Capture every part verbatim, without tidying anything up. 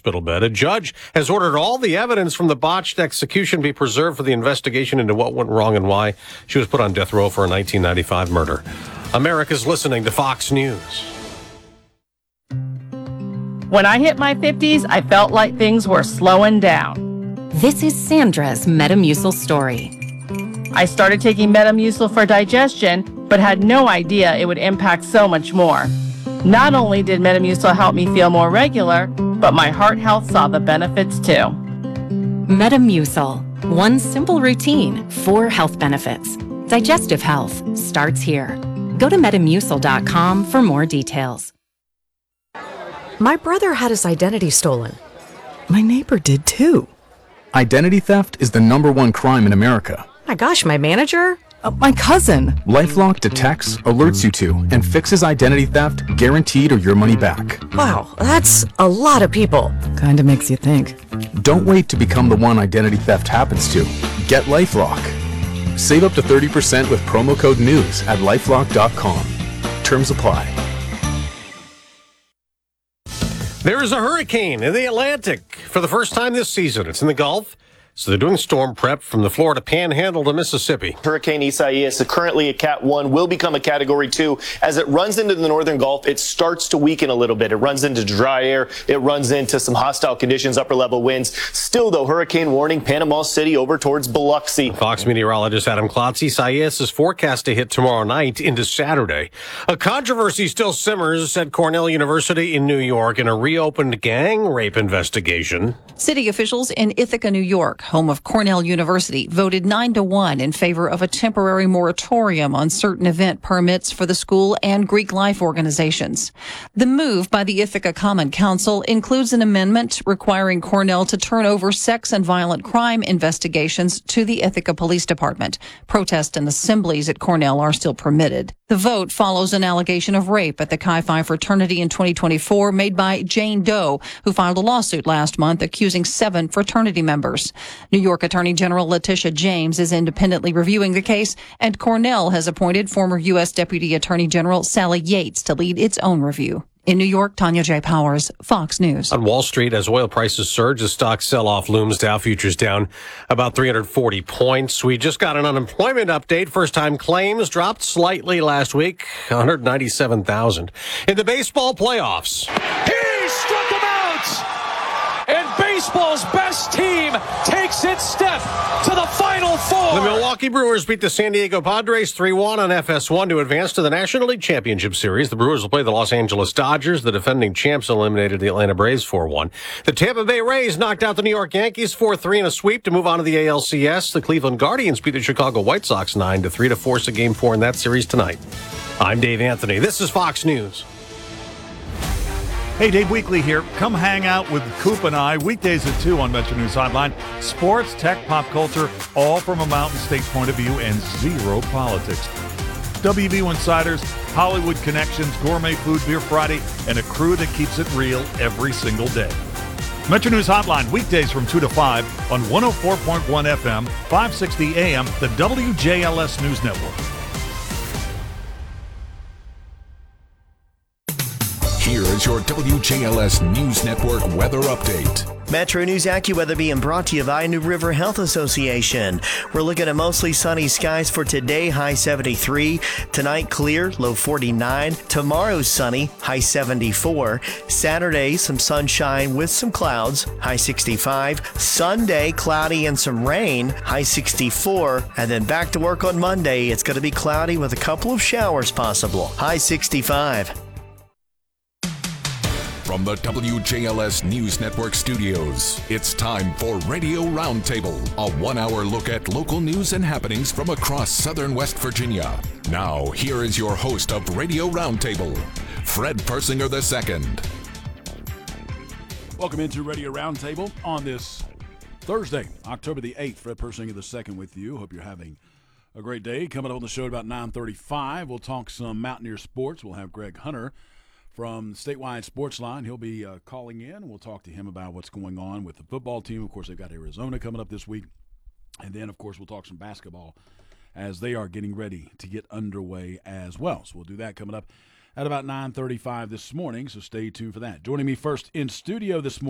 hospital bed. A judge has ordered all the evidence from the botched execution be preserved for the investigation into what went wrong and why she was put on death row for a nineteen ninety-five murder. America's listening to Fox News. When I hit my fifties, I felt like things were slowing down. This is Sandra's Metamucil story. I started taking Metamucil for digestion, but had no idea it would impact so much more. Not only did Metamucil help me feel more regular, but my heart health saw the benefits too. Metamucil, one simple routine, four health benefits. Digestive health starts here. Go to metamucil dot com for more details. My brother had his identity stolen. My neighbor did too. Identity theft is the number one crime in America. My gosh, my manager? Uh, my cousin. LifeLock detects, alerts you to, and fixes identity theft, guaranteed or your money back. Wow, that's a lot of people. Kinda makes you think. Don't wait to become the one identity theft happens to. Get LifeLock. Save up to thirty percent with promo code NEWS at lifelock dot com. Terms apply. There is a hurricane in the Atlantic for the first time this season. It's in the Gulf. So they're doing storm prep from the Florida Panhandle to Mississippi. Hurricane Isaias, currently a Cat one, will become a Category two. As it runs into the northern Gulf, it starts to weaken a little bit. It runs into dry air. It runs into some hostile conditions, upper-level winds. Still, though, hurricane warning, Panama City over towards Biloxi. Fox meteorologist Adam Klotz. Isaias is forecast to hit tomorrow night into Saturday. A controversy still simmers at Cornell University in New York in a reopened gang rape investigation. City officials in Ithaca, New York, home of Cornell University, voted nine to one in favor of a temporary moratorium on certain event permits for the school and Greek life organizations. The move by the Ithaca Common Council includes an amendment requiring Cornell to turn over sex and violent crime investigations to the Ithaca Police Department. Protests and assemblies at Cornell are still permitted. The vote follows an allegation of rape at the Chi Phi fraternity in twenty twenty-four made by Jane Doe, who filed a lawsuit last month accusing seven fraternity members. New York Attorney General Letitia James is independently reviewing the case, and Cornell has appointed former U S Deputy Attorney General Sally Yates to lead its own review. In New York, Tanya J. Powers, Fox News. On Wall Street, as oil prices surge, the stock sell-off looms. Dow futures down about three hundred forty points. We just got an unemployment update. First-time claims dropped slightly last week, one hundred ninety-seven thousand. In the baseball playoffs. He struck him out! And baseball's best team takes its step to the Final Four. The Milwaukee Brewers beat the San Diego Padres three one on F S one to advance to the National League Championship Series. The Brewers will play the Los Angeles Dodgers. The defending champs eliminated the Atlanta Braves four one. The Tampa Bay Rays knocked out the New York Yankees four three in a sweep to move on to the A L C S. The Cleveland Guardians beat the Chicago White Sox nine to three to force a game four in that series tonight. I'm Dave Anthony. This is Fox News. Hey, Dave Weekley here. Come hang out with Coop and I weekdays at two on Metro News Hotline. Sports, tech, pop culture, all from a Mountain State point of view and zero politics. W V U Insiders, Hollywood connections, gourmet food, Beer Friday, and a crew that keeps it real every single day. Metro News Hotline, weekdays from two to five on one oh four point one F M, five sixty A M, the W J L S News Network. Here is your W J L S News Network weather update. Metro News AccuWeather being brought to you by New River Health Association. We're looking at mostly sunny skies for today, high seventy-three. Tonight, clear, low forty-nine. Tomorrow, sunny, high seventy-four. Saturday, some sunshine with some clouds, high sixty-five. Sunday, cloudy and some rain, high sixty-four. And then back to work on Monday. It's going to be cloudy with a couple of showers possible, high sixty-five. From the W J L S News Network studios, it's time for Radio Roundtable, a one-hour look at local news and happenings from across southern West Virginia. Now, here is your host of Radio Roundtable, Fred Persinger the Second. Welcome into Radio Roundtable on this Thursday, October the eighth. Fred Persinger the Second with you. Hope you're having a great day. Coming up on the show at about nine thirty-five, we'll talk some Mountaineer sports. We'll have Greg Hunter from Statewide Sports Line. He'll be uh, calling in. We'll talk to him about what's going on with the football team. Of course, they've got Arizona coming up this week. And then, of course, we'll talk some basketball as they are getting ready to get underway as well. So we'll do that coming up at about nine thirty-five this morning, so stay tuned for that. Joining me first in studio this morning, the mayor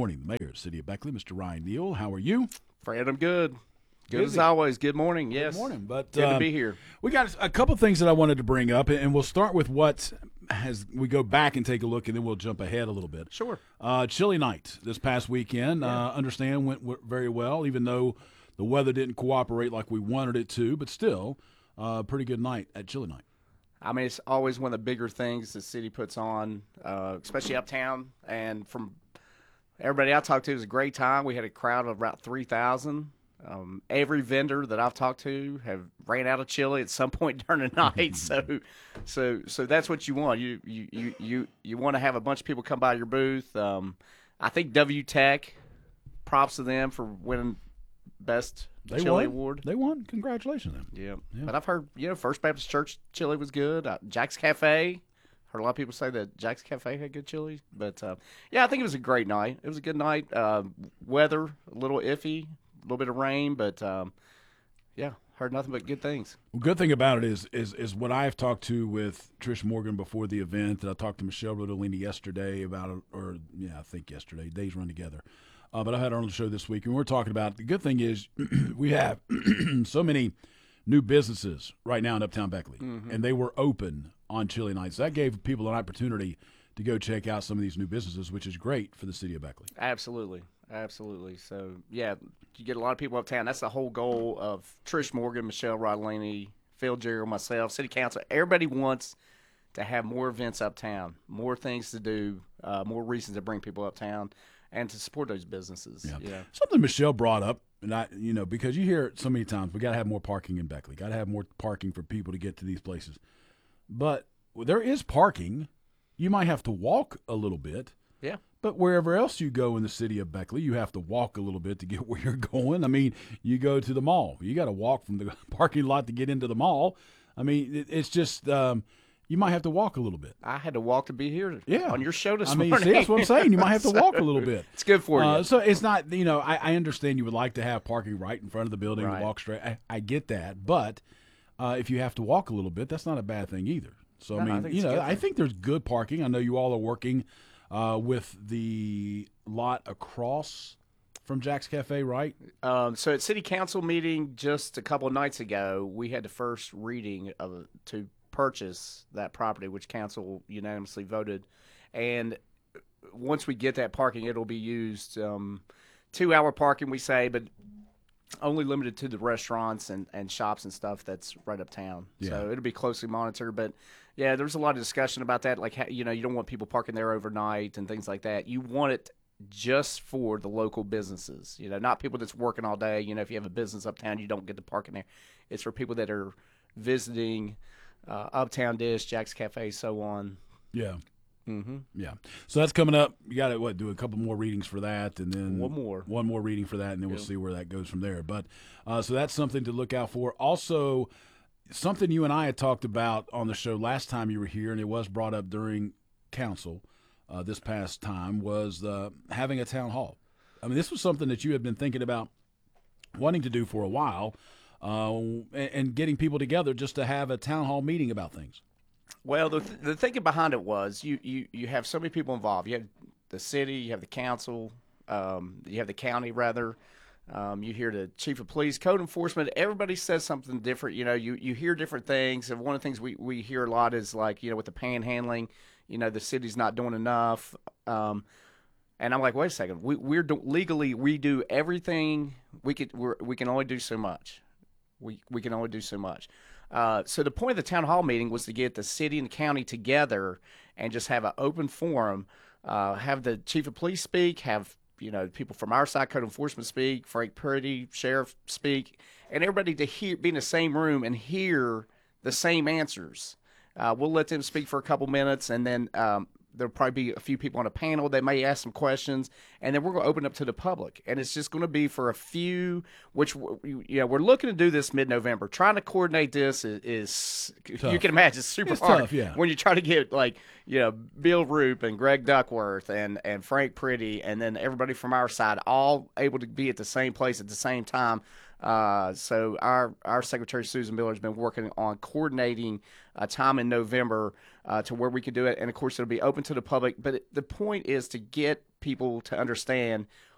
here at City of Beckley, Mister Ryan Neal. How are you? Fred, I'm good. Good Busy. as always. Good morning. Yes. Good morning. But good um, to be here. We got a couple things that I wanted to bring up, and we'll start with what has we go back and take a look, and then we'll jump ahead a little bit. Sure. Uh, chilly night this past weekend. Yeah. Uh, understand went w- very well, even though the weather didn't cooperate like we wanted it to, but still, uh, pretty good night at chilly night. I mean, it's always one of the bigger things the city puts on, uh, especially uptown. And from everybody I talked to, it was a great time. We had a crowd of about three thousand. Um, every vendor that I've talked to have ran out of chili at some point during the night. so, so, so that's what you want. You, you, you, you, you want to have a bunch of people come by your booth. Um, I think W Tech, props to them for winning best They chili won. award. They won. Congratulations to them. Yeah. Yeah. But I've heard, you know, First Baptist Church chili was good. Uh, Jack's Cafe. Heard a lot of people say that Jack's Cafe had good chili. But, uh, yeah, I think it was a great night. It was a good night. Uh, weather, a little iffy, a little bit of rain. But, um, yeah, heard nothing but good things. Well, good thing about it is is is what I've talked to with Trish Morgan before the event, and I talked to Michelle Rodolini yesterday about it, or, yeah, I think yesterday. Days run together. Uh, but I had her on the show this week, and we we're talking about the good thing is we have so many new businesses right now in Uptown Beckley, Mhm. and they were open on chilly nights. That gave people an opportunity to go check out some of these new businesses, which is great for the city of Beckley. Absolutely. Absolutely. So, yeah, you get a lot of people uptown. That's the whole goal of Trish Morgan, Michelle Rodolini, Phil Gerald, myself, City Council. Everybody wants to have more events uptown, more things to do, uh, more reasons to bring people uptown, and to support those businesses. Yeah. You know? Something Michelle brought up, and I, you know, because you hear it so many times, we got to have more parking in Beckley. Got to have more parking for people to get to these places. But there is parking. You might have to walk a little bit. Yeah. But wherever else you go in the city of Beckley, you have to walk a little bit to get where you're going. I mean, you go to the mall. You got to walk from the parking lot to get into the mall. I mean, it, it's just um, you might have to walk a little bit. I had to walk to be here Yeah. on your show this I mean, morning. see, that's what I'm saying. You might have to walk a little So, bit. It's good for Uh, you. so it's not, you know, I, I understand you would like to have parking right in front of the building Right. to walk straight. I, I get that. But uh, if you have to walk a little bit, that's not a bad thing either. So, No, I I mean, think you it's a know, good I thing. think there's good parking. I know you all are working uh, with the lot across from Jack's Cafe, right? Um, so at City Council meeting just a couple of nights ago, we had the first reading of to purchase that property, which council unanimously voted. And once we get that parking, it'll be used um, two-hour parking, we say, but only limited to the restaurants and, and shops and stuff that's right uptown. Yeah. So it'll be closely monitored. But, yeah, there's a lot of discussion about that. Like, how- you know, you don't want people parking there overnight and things like that. You want it just for the local businesses, you know, not people that's working all day. You know, if you have a business uptown, you don't get to park in there. It's for people that are visiting uh, Uptown Dish, Jack's Cafe, so on. Yeah. Mm-hmm. Yeah. So that's coming up. You got to what do a couple more readings for that, and then One more. one more reading for that, and then we'll Yeah. see where that goes from there. But uh, so that's something to look out for. Also, something you and I had talked about on the show last time you were here, and it was brought up during council uh, this past time, was uh, having a town hall. I mean, this was something that you had been thinking about wanting to do for a while, uh, and, and getting people together just to have a town hall meeting about things. Well, the, th- the thinking behind it was you, you, you have so many people involved. You have the city, you have the council, um, you have the county, rather. Um, you hear the chief of police, code enforcement. Everybody says something different. You know, you, you hear different things. And one of the things we, we hear a lot is like, you know, with the panhandling, you know, the city's not doing enough. Um, and I'm like, wait a second. We, we're do- legally, we do everything. We could, we're, we can only do so much. We, we can only do so much. Uh, so the point of the town hall meeting was to get the city and the county together and just have an open forum, uh, have the chief of police speak, have, you know, people from our side, code enforcement speak, Frank Purdy, sheriff speak, and everybody to hear, be in the same room and hear the same answers. Uh, we'll let them speak for a couple minutes, and then um, there'll probably be a few people on a panel. They may ask some questions, and then we're going to open up to the public. And it's just going to be for a few, which, you know, we're looking to do this mid-November. Trying to coordinate this is, is you can imagine, it's super It's hard. tough, yeah. When you try to get, like, you know, Bill Roop and Greg Duckworth and, and Frank Priddy, and then everybody from our side all able to be at the same place at the same time. Uh, so our our secretary Susan Miller has been working on coordinating a time in November uh, to where we can do it, and of course it'll be open to the public. But it, the point is to get people to understand